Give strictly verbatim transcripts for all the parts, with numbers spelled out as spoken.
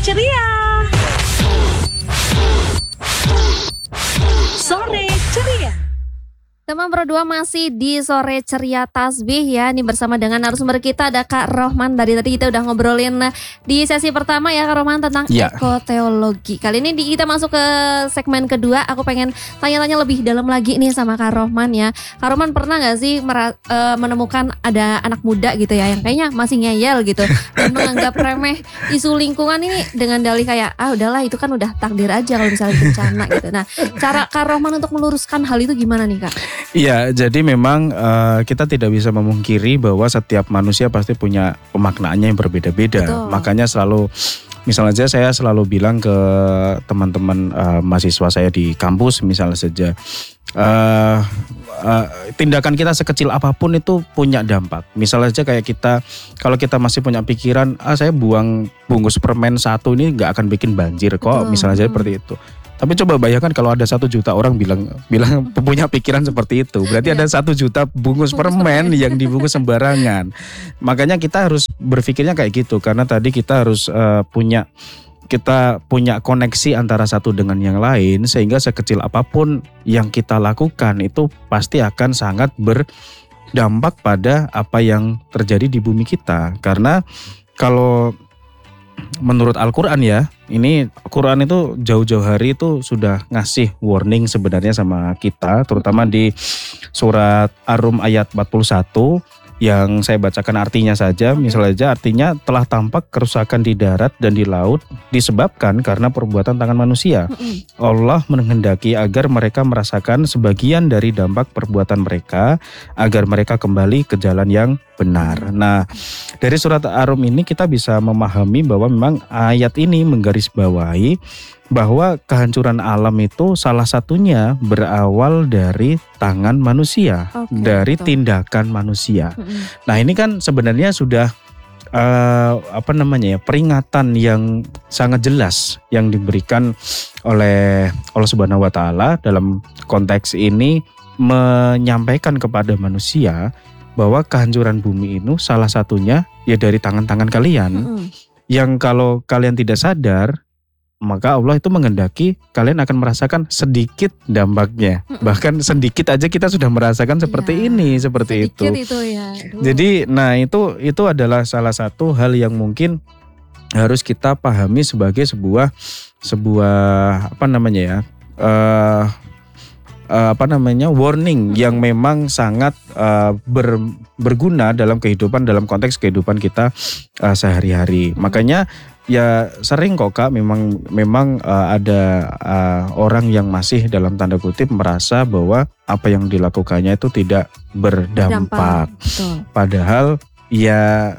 ceria. Sore ceria. Teman berdua masih di Sore Ceria Tasbih ya. Ini bersama dengan narasumber kita ada Kak Rohman. Dari tadi kita udah ngobrolin di sesi pertama ya Kak Rohman tentang ya. ekoteologi. Kali ini di, kita masuk ke segmen kedua. Aku pengen tanya-tanya lebih dalam lagi nih sama Kak Rohman ya. Kak Rohman pernah gak sih mera, uh, menemukan ada anak muda gitu ya yang kayaknya masih ngeyel gitu dan menganggap remeh isu lingkungan ini dengan dalih kayak ah udahlah itu kan udah takdir aja kalau misalnya bencana gitu. Nah, cara Kak Rohman untuk meluruskan hal itu gimana nih Kak? Iya, jadi memang uh, kita tidak bisa memungkiri bahwa setiap manusia pasti punya pemaknaannya yang berbeda-beda. Betul. Makanya selalu, misalnya saja saya selalu bilang ke teman-teman uh, mahasiswa saya di kampus misalnya saja, uh, uh, tindakan kita sekecil apapun itu punya dampak. Misalnya saja kayak kita, kalau kita masih punya pikiran, ah saya buang bungkus permen satu ini nggak akan bikin banjir kok, betul. Misalnya saja hmm. seperti itu. Tapi coba bayangkan kalau ada satu juta orang bilang bilang punya pikiran seperti itu, berarti ada satu juta bungkus permen yang dibungkus sembarangan. Makanya kita harus berpikirnya kayak gitu, karena tadi kita harus uh, punya kita punya koneksi antara satu dengan yang lain, sehingga sekecil apapun yang kita lakukan itu pasti akan sangat berdampak pada apa yang terjadi di bumi kita. Karena kalau menurut Al-Quran ya, ini Quran itu jauh-jauh hari itu sudah ngasih warning sebenarnya sama kita, terutama di surat Ar-Rum ayat empat puluh satu yang saya bacakan artinya saja. Misalnya aja artinya telah tampak kerusakan di darat dan di laut disebabkan karena perbuatan tangan manusia. Allah menghendaki agar mereka merasakan sebagian dari dampak perbuatan mereka agar mereka kembali ke jalan yang benar. Nah, dari surat Ar-Rum ini kita bisa memahami bahwa memang ayat ini menggarisbawahi bahwa kehancuran alam itu salah satunya berawal dari tangan manusia, okay, dari betul. tindakan manusia. Mm-hmm. Nah, ini kan sebenarnya sudah uh, apa namanya ya, peringatan yang sangat jelas yang diberikan oleh Allah Subhanahu wa taala dalam konteks ini menyampaikan kepada manusia bahwa kehancuran bumi itu salah satunya ya dari tangan-tangan kalian. Mm-hmm. Yang kalau kalian tidak sadar, maka Allah itu menghendaki kalian akan merasakan sedikit dampaknya. Mm-mm. Bahkan sedikit aja kita sudah merasakan seperti ya, ini, seperti itu. itu ya. Jadi, nah itu itu adalah salah satu hal yang mungkin harus kita pahami sebagai sebuah sebuah apa namanya ya, uh, uh, apa namanya warning mm-hmm. yang memang sangat uh, ber, berguna dalam kehidupan, dalam konteks kehidupan kita uh, sehari-hari. Mm-hmm. Makanya ya sering kok Kak memang memang uh, ada uh, orang yang masih dalam tanda kutip merasa bahwa apa yang dilakukannya itu tidak berdampak. Betul. Padahal ya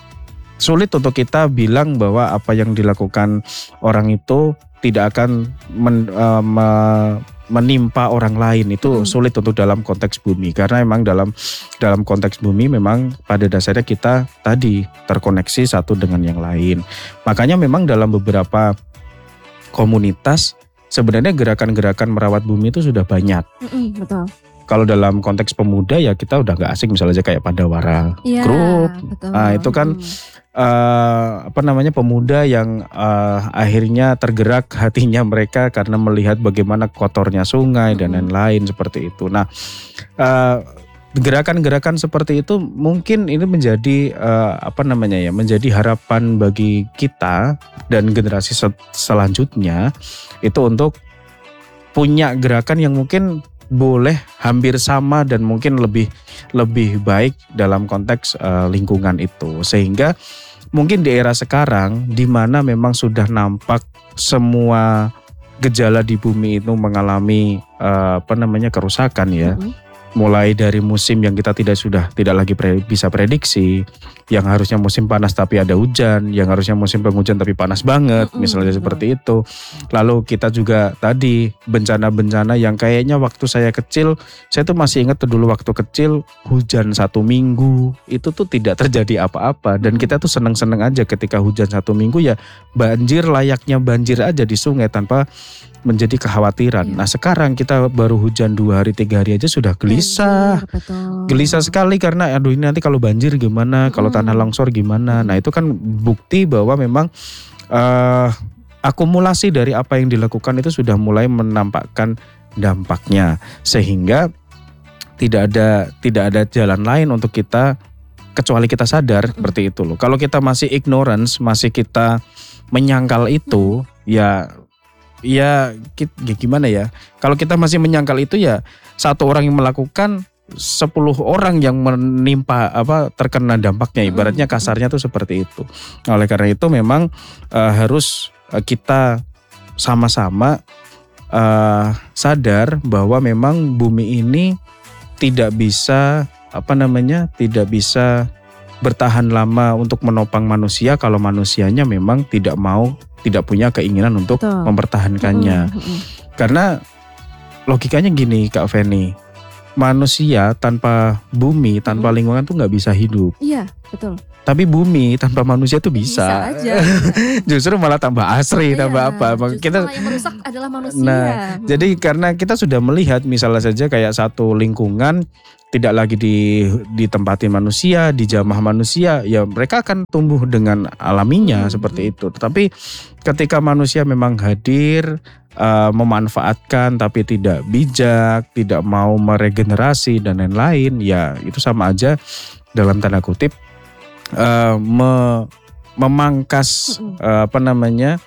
sulit untuk kita bilang bahwa apa yang dilakukan orang itu tidak akan men, uh, me, menimpa orang lain. Itu hmm. sulit untuk dalam konteks bumi, karena memang dalam dalam konteks bumi memang pada dasarnya kita tadi terkoneksi satu dengan yang lain. Makanya memang dalam beberapa komunitas sebenarnya gerakan-gerakan merawat bumi itu sudah banyak. Hmm, betul. Kalau dalam konteks pemuda ya kita udah gak asing, misalnya aja kayak Pandawara ya, Group. Betul. Nah, itu kan hmm. Uh, apa namanya pemuda yang uh, akhirnya tergerak hatinya mereka karena melihat bagaimana kotornya sungai mm-hmm. dan lain-lain seperti itu. Nah, uh, gerakan-gerakan seperti itu mungkin ini menjadi uh, apa namanya ya, menjadi harapan bagi kita dan generasi selanjutnya itu untuk punya gerakan yang mungkin boleh hampir sama dan mungkin lebih lebih baik dalam konteks uh, lingkungan itu, sehingga mungkin di era sekarang di mana memang sudah nampak semua gejala di bumi itu mengalami uh, apa namanya kerusakan ya. Mm-hmm. Mulai dari musim yang kita tidak sudah tidak lagi pre, bisa prediksi, yang harusnya musim panas tapi ada hujan, yang harusnya musim penghujan tapi panas banget, mm-hmm. misalnya seperti itu. Lalu kita juga tadi bencana-bencana yang kayaknya waktu saya kecil, saya tuh masih ingat tuh dulu waktu kecil hujan satu minggu itu tuh tidak terjadi apa-apa, dan kita tuh seneng-seneng aja ketika hujan satu minggu ya banjir layaknya banjir aja di sungai tanpa menjadi kekhawatiran. Iya. Nah sekarang kita baru hujan dua hari tiga hari aja sudah gelisah, betul. gelisah sekali karena aduh ini nanti kalau banjir gimana, hmm. kalau tanah longsor gimana. Nah itu kan bukti bahwa memang uh, akumulasi dari apa yang dilakukan itu sudah mulai menampakkan dampaknya, sehingga tidak ada tidak ada jalan lain untuk kita kecuali kita sadar seperti itu loh. Kalau kita masih ignorance, masih kita menyangkal itu, ya ya, ya gimana ya? Kalau kita masih menyangkal itu, ya satu orang yang melakukan, sepuluh orang yang menimpa apa terkena dampaknya. Ibaratnya kasarnya tuh seperti itu. Oleh karena itu memang uh, harus uh, kita sama-sama uh, sadar bahwa memang bumi ini tidak bisa apa namanya tidak bisa bertahan lama untuk menopang manusia kalau manusianya memang tidak mau, tidak punya keinginan untuk Betul. mempertahankannya. Mm-hmm. Karena logikanya gini Kak Feni, manusia tanpa bumi, tanpa mm-hmm. lingkungan tuh nggak bisa hidup. Iya, betul. Tapi bumi tanpa manusia tuh bisa. Bisa aja. Justru malah tambah asri, iya, tambah apa. Kita yang merusak adalah manusia. Nah, hmm. jadi karena kita sudah melihat misalnya saja kayak satu lingkungan tidak lagi di ditempati manusia, dijamah manusia, ya mereka akan tumbuh dengan alaminya hmm. seperti itu. Tetapi ketika manusia memang hadir, uh, memanfaatkan tapi tidak bijak, tidak mau meregenerasi dan lain-lain, ya itu sama aja dalam tanda kutip Uh, me, memangkas uh, apa namanya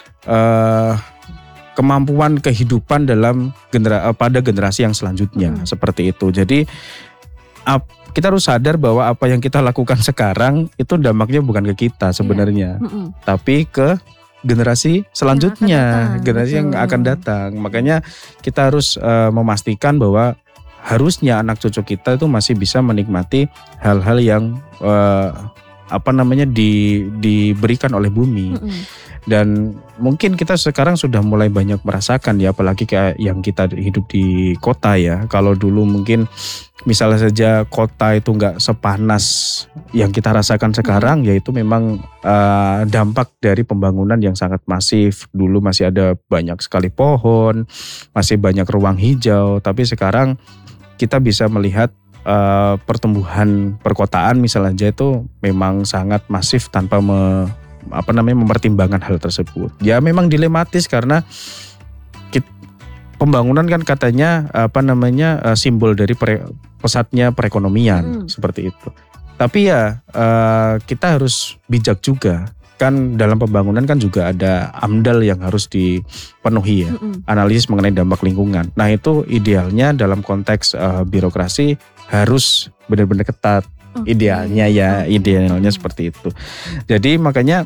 uh, kemampuan kehidupan dalam genera, uh, pada generasi yang selanjutnya mm. seperti itu. Jadi uh, kita harus sadar bahwa apa yang kita lakukan sekarang itu dampaknya bukan ke kita sebenarnya, yeah. tapi ke generasi selanjutnya, yang generasi Betul. yang akan datang. Makanya kita harus uh, memastikan bahwa harusnya anak cucu kita itu masih bisa menikmati hal-hal yang uh, apa namanya di, diberikan oleh bumi. Mm-hmm. Dan mungkin kita sekarang sudah mulai banyak merasakan ya, apalagi kayak yang kita hidup di kota ya. Kalau dulu mungkin misalnya saja kota itu nggak sepanas yang kita rasakan sekarang, mm-hmm. yaitu memang uh, dampak dari pembangunan yang sangat masif. Dulu masih ada banyak sekali pohon, masih banyak ruang hijau, tapi sekarang kita bisa melihat uh, pertumbuhan perkotaan misalnya aja itu memang sangat masif tanpa me, apa namanya mempertimbangkan hal tersebut. Ya memang dilematis karena kita, pembangunan kan katanya apa namanya uh, simbol dari pere, pesatnya perekonomian hmm. seperti itu. Tapi ya uh, kita harus bijak juga. Kan dalam pembangunan kan juga ada AMDAL yang harus dipenuhi ya, mm-mm. analisis mengenai dampak lingkungan. Nah itu idealnya dalam konteks uh, birokrasi harus benar-benar ketat, okay. idealnya ya, okay. idealnya seperti itu. Jadi makanya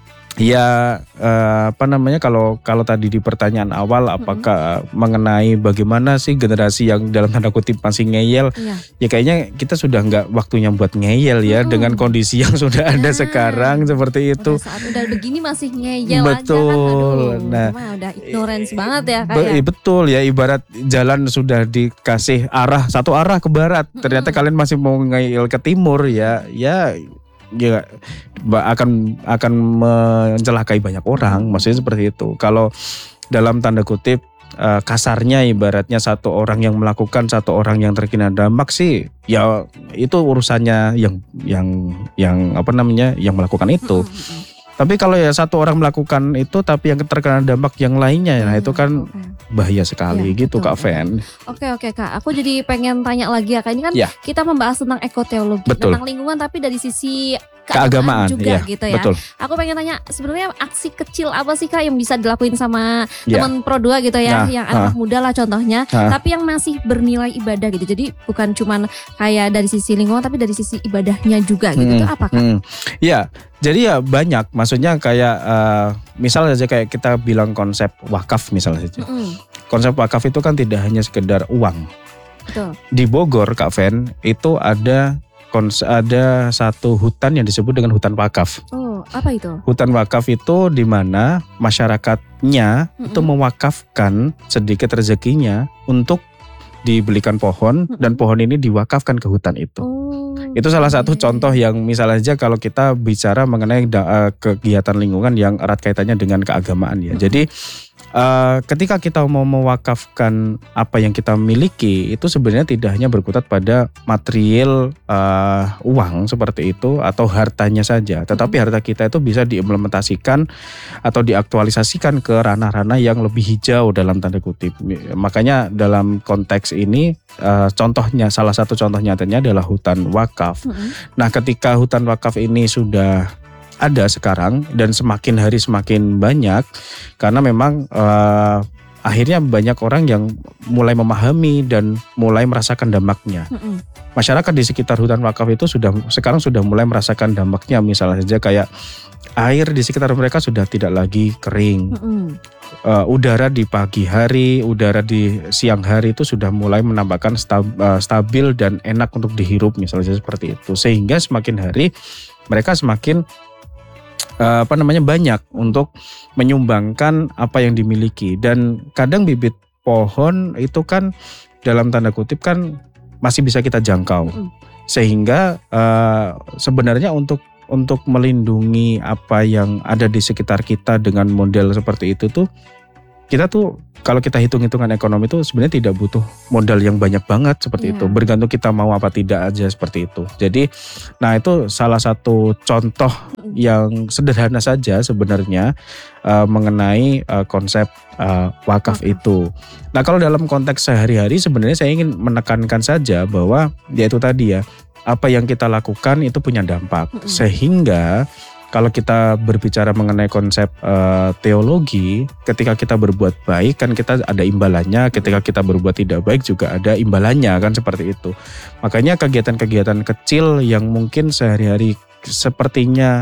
ya uh, apa namanya kalau kalau tadi di pertanyaan awal apakah mm-hmm. mengenai bagaimana sih generasi yang dalam tanda kutip masih ngeyel, yeah. ya kayaknya kita sudah nggak waktunya buat ngeyel ya mm-hmm. dengan kondisi yang sudah yeah. ada sekarang seperti itu. Udah saat udah begini masih ngeyel betul. aja kan, aduh, nah udah ignorance banget ya kayak. Be- betul ya, ibarat jalan sudah dikasih arah satu arah ke barat, mm-hmm. ternyata kalian masih mau ngeyel ke timur ya, ya. ya akan akan mencelakai banyak orang, maksudnya seperti itu. Kalau dalam tanda kutip uh, kasarnya ibaratnya satu orang yang melakukan, satu orang yang terkena dampak sih, ya itu urusannya yang yang yang apa namanya yang melakukan itu. Tapi kalau ya satu orang melakukan itu tapi yang terkena dampak yang lainnya, nah itu kan bahaya sekali ya, gitu betul, Kak Fen. Oke oke Kak, aku jadi pengen tanya lagi ya Kak. Ini kan ya. kita membahas tentang ekoteologi, betul. tentang lingkungan tapi dari sisi keagamaan juga ya, gitu ya. Betul. Aku pengen tanya sebenarnya aksi kecil apa sih Kak yang bisa dilakuin sama ya. teman Pro dua gitu ya, nah, yang anak ha. muda lah contohnya, ha. tapi yang masih bernilai ibadah gitu. Jadi bukan cuman kayak dari sisi lingkungan tapi dari sisi ibadahnya juga gitu. Hmm, itu apa Kak? Hmm. Ya, jadi ya banyak. Maksudnya kayak uh, misal saja kayak kita bilang konsep wakaf misalnya saja. Hmm. Konsep wakaf itu kan tidak hanya sekedar uang. Betul. Di Bogor Kak Fen itu ada ada satu hutan yang disebut dengan hutan wakaf. Oh, apa itu? Hutan wakaf itu di mana masyarakatnya mm-mm. itu mewakafkan sedikit rezekinya untuk dibelikan pohon, mm-mm. dan pohon ini diwakafkan ke hutan itu. Oh, itu salah satu okay. contoh yang misalnya aja kalau kita bicara mengenai da- kegiatan lingkungan yang erat kaitannya dengan keagamaan ya. Mm-mm. Jadi Uh, ketika kita mau mewakafkan apa yang kita miliki itu sebenarnya tidak hanya berkutat pada material uh, uang seperti itu atau hartanya saja, tetapi hmm. harta kita itu bisa diimplementasikan atau diaktualisasikan ke ranah-ranah yang lebih hijau dalam tanda kutip. Makanya dalam konteks ini uh, contohnya salah satu contoh nyatanya adalah hutan wakaf. Hmm. Nah, ketika hutan wakaf ini sudah ada sekarang dan semakin hari semakin banyak karena memang uh, akhirnya banyak orang yang mulai memahami dan mulai merasakan dampaknya. Mm-mm. Masyarakat di sekitar hutan wakaf itu sudah sekarang sudah mulai merasakan dampaknya, misalnya saja kayak air di sekitar mereka sudah tidak lagi kering. Uh, udara di pagi hari, udara di siang hari itu sudah mulai menampakkan stab, uh, stabil dan enak untuk dihirup, misalnya seperti itu. Sehingga semakin hari mereka semakin Uh, apa namanya banyak untuk menyumbangkan apa yang dimiliki. Dan kadang bibit pohon itu kan dalam tanda kutip kan masih bisa kita jangkau. Mm. Sehingga uh, sebenarnya untuk untuk melindungi apa yang ada di sekitar kita dengan model seperti itu tuh, kita tuh kalau kita hitung-hitungan ekonomi itu sebenarnya tidak butuh modal yang banyak banget seperti yeah. itu. Bergantung kita mau apa tidak aja seperti itu. Jadi, nah itu salah satu contoh yang sederhana saja sebenarnya uh, mengenai uh, konsep uh, wakaf okay. itu. Nah, kalau dalam konteks sehari-hari sebenarnya saya ingin menekankan saja bahwa yaitu tadi ya, apa yang kita lakukan itu punya dampak. Mm-hmm. Sehingga kalau kita berbicara mengenai konsep uh, teologi, ketika kita berbuat baik kan kita ada imbalannya, ketika kita berbuat tidak baik juga ada imbalannya kan seperti itu. Makanya kegiatan-kegiatan kecil yang mungkin sehari-hari sepertinya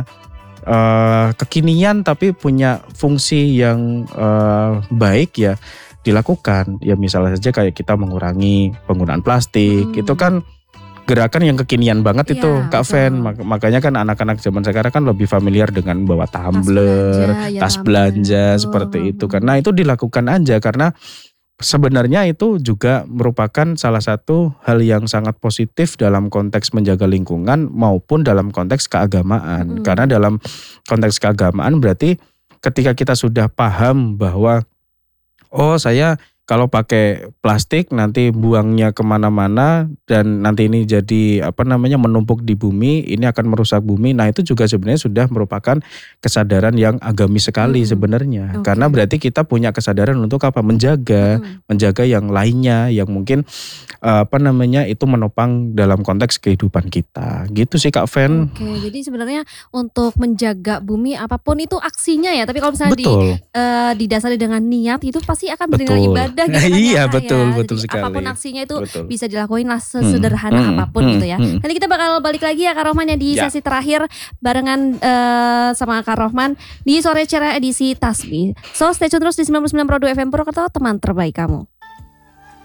uh, kekinian tapi punya fungsi yang uh, baik ya dilakukan. Ya misalnya saja kayak kita mengurangi penggunaan plastik, hmm. itu kan gerakan yang kekinian banget itu ya, Kak Fen. Makanya kan anak-anak zaman sekarang kan lebih familiar dengan bawa tumbler, tas belanja, ya, tas belanja oh. seperti itu. Karena itu dilakukan aja karena sebenarnya itu juga merupakan salah satu hal yang sangat positif dalam konteks menjaga lingkungan maupun dalam konteks keagamaan. Hmm. Karena dalam konteks keagamaan berarti ketika kita sudah paham bahwa oh saya kalau pakai plastik nanti buangnya kemana-mana dan nanti ini jadi apa namanya menumpuk di bumi, ini akan merusak bumi. Nah itu juga sebenarnya sudah merupakan kesadaran yang agamis sekali hmm. sebenarnya. Okay. Karena berarti kita punya kesadaran untuk apa? Menjaga, hmm. menjaga yang lainnya yang mungkin apa namanya itu menopang dalam konteks kehidupan kita. Gitu sih Kak Fen. Oke, okay, jadi sebenarnya untuk menjaga bumi apapun itu aksinya ya. Tapi kalau misalnya di, uh, didasari dengan niat itu pasti akan bernilai ibadah. Gitu kan iya ya, betul ya. betul Jadi, sekali. apapun aksinya itu betul. bisa dilakuin lah sesederhana hmm, apapun hmm, gitu ya. Hmm. Nanti kita bakal balik lagi ya Kak Rohman ya di ya. sesi terakhir barengan uh, sama Kak Rohman di Sore Ceria edisi Tasbih. So stay tune terus di sembilan puluh sembilan koma dua F M Purwokerto, teman terbaik kamu.